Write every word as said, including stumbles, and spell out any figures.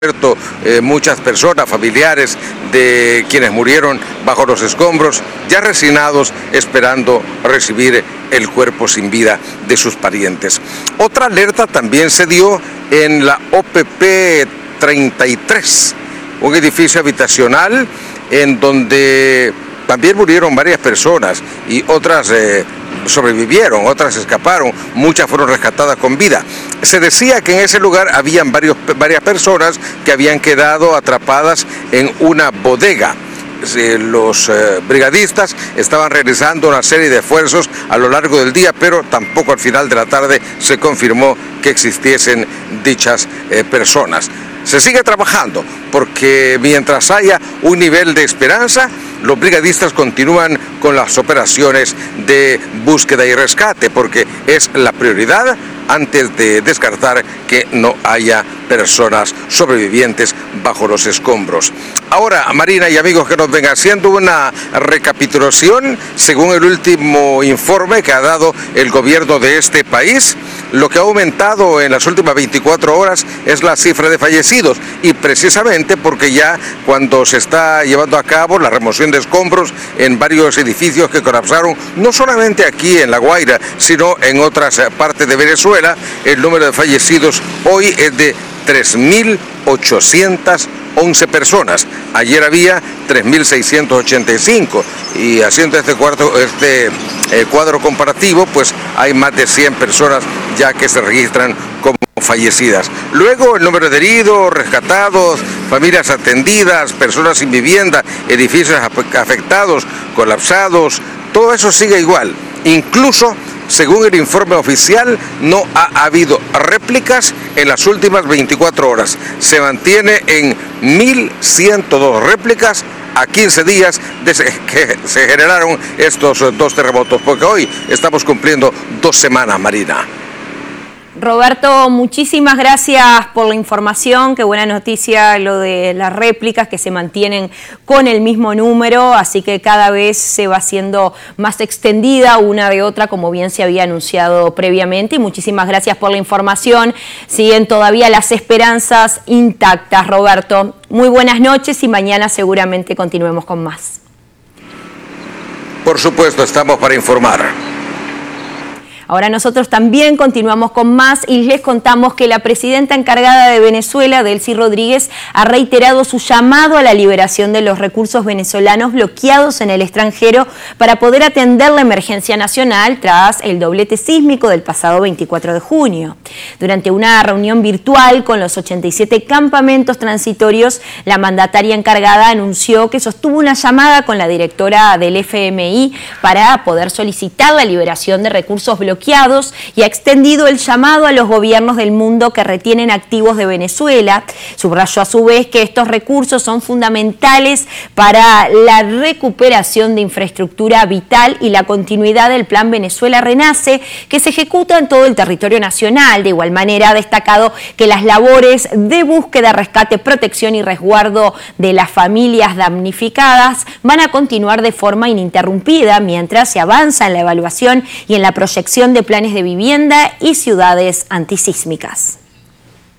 Eh, muchas personas, familiares de quienes murieron bajo los escombros, ya resignados esperando recibir el cuerpo sin vida de sus parientes. Otra alerta también se dio en la O P P treinta y tres, un edificio habitacional en donde también murieron varias personas y otras eh, sobrevivieron, otras escaparon, muchas fueron rescatadas con vida. Se decía que en ese lugar habían varios, varias personas que habían quedado atrapadas en una bodega. Los eh, brigadistas estaban realizando una serie de esfuerzos a lo largo del día, pero tampoco al final de la tarde se confirmó que existiesen dichas eh, personas. Se sigue trabajando porque mientras haya un nivel de esperanza, los brigadistas continúan con las operaciones de búsqueda y rescate, porque es la prioridad antes de descartar que no haya personas sobrevivientes bajo los escombros. Ahora, Marina y amigos que nos ven, haciendo una recapitulación, según el último informe que ha dado el gobierno de este país, lo que ha aumentado en las últimas veinticuatro horas es la cifra de fallecidos, y precisamente porque ya cuando se está llevando a cabo la remoción de escombros en varios edificios que colapsaron, no solamente aquí en La Guaira, sino en otras partes de Venezuela, el número de fallecidos hoy es de tres mil ochocientas once personas. Ayer había tres mil seiscientos ochenta y cinco, y haciendo este, cuarto, este eh, cuadro comparativo, pues hay más de cien personas ya que se registran como fallecidas. Luego el número de heridos, rescatados, familias atendidas, personas sin vivienda, edificios afectados, colapsados, todo eso sigue igual. Incluso, según el informe oficial, no ha habido réplicas en las últimas veinticuatro horas. Se mantiene en mil ciento dos réplicas a quince días desde que se generaron estos dos terremotos, porque hoy estamos cumpliendo dos semanas, Marina. Roberto, muchísimas gracias por la información, qué buena noticia lo de las réplicas que se mantienen con el mismo número, así que cada vez se va haciendo más extendida una de otra, como bien se había anunciado previamente, y muchísimas gracias por la información. Siguen todavía las esperanzas intactas, Roberto. Muy buenas noches y mañana seguramente continuemos con más. Por supuesto, estamos para informar. Ahora nosotros también continuamos con más y les contamos que la presidenta encargada de Venezuela, Delcy Rodríguez, ha reiterado su llamado a la liberación de los recursos venezolanos bloqueados en el extranjero para poder atender la emergencia nacional tras el doblete sísmico del pasado veinticuatro de junio. Durante una reunión virtual con los ochenta y siete campamentos transitorios, la mandataria encargada anunció que sostuvo una llamada con la directora del F M I para poder solicitar la liberación de recursos bloqueados y ha extendido el llamado a los gobiernos del mundo que retienen activos de Venezuela. Subrayó a su vez que estos recursos son fundamentales para la recuperación de infraestructura vital y la continuidad del Plan Venezuela Renace, que se ejecuta en todo el territorio nacional. De igual manera, ha destacado que las labores de búsqueda, rescate, protección y resguardo de las familias damnificadas van a continuar de forma ininterrumpida mientras se avanza en la evaluación y en la proyección de planes de vivienda y ciudades antisísmicas.